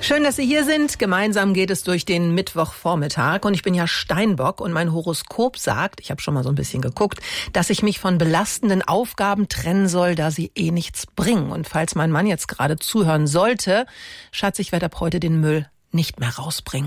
Schön, dass Sie hier sind. Gemeinsam geht es durch den Mittwochvormittag. Und ich bin ja Steinbock und mein Horoskop sagt, ich habe schon mal so ein bisschen geguckt, dass ich mich von belastenden Aufgaben trennen soll, da sie eh nichts bringen. Und falls mein Mann jetzt gerade zuhören sollte, Schatz, ich werde ab heute den Müll nicht mehr rausbringen.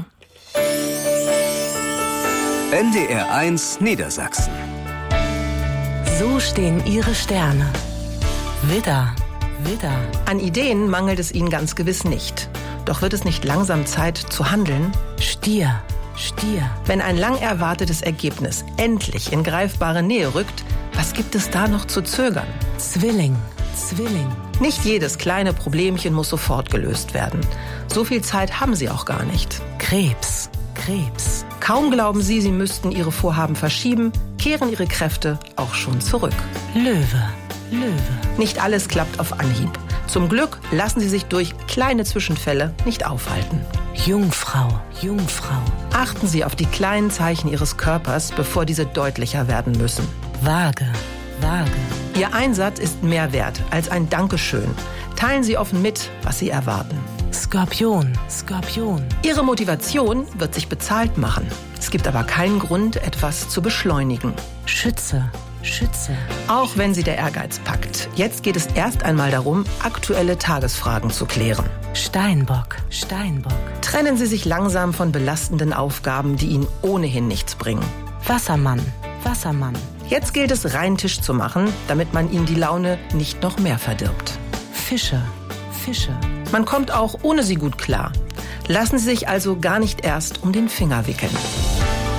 NDR 1 Niedersachsen. So stehen Ihre Sterne. Widder, Widder. An Ideen mangelt es Ihnen ganz gewiss nicht. Doch wird es nicht langsam Zeit zu handeln? Stier, Stier. Wenn ein lang erwartetes Ergebnis endlich in greifbare Nähe rückt, was gibt es da noch zu zögern? Zwilling, Zwilling. Nicht jedes kleine Problemchen muss sofort gelöst werden. So viel Zeit haben Sie auch gar nicht. Krebs, Krebs. Kaum glauben Sie, Sie müssten Ihre Vorhaben verschieben, kehren Ihre Kräfte auch schon zurück. Löwe, Löwe. Nicht alles klappt auf Anhieb. Zum Glück lassen Sie sich durch kleine Zwischenfälle nicht aufhalten. Jungfrau, Jungfrau. Achten Sie auf die kleinen Zeichen Ihres Körpers, bevor diese deutlicher werden müssen. Waage, Waage. Ihr Einsatz ist mehr wert als ein Dankeschön. Teilen Sie offen mit, was Sie erwarten. Skorpion, Skorpion. Ihre Motivation wird sich bezahlt machen. Es gibt aber keinen Grund, etwas zu beschleunigen. Schütze, Schütze. Auch wenn Sie der Ehrgeiz packt. Jetzt geht es erst einmal darum, aktuelle Tagesfragen zu klären. Steinbock, Steinbock. Trennen Sie sich langsam von belastenden Aufgaben, die Ihnen ohnehin nichts bringen. Wassermann, Wassermann. Jetzt gilt es, reinen Tisch zu machen, damit man Ihnen die Laune nicht noch mehr verdirbt. Fische, Fische. Man kommt auch ohne Sie gut klar. Lassen Sie sich also gar nicht erst um den Finger wickeln.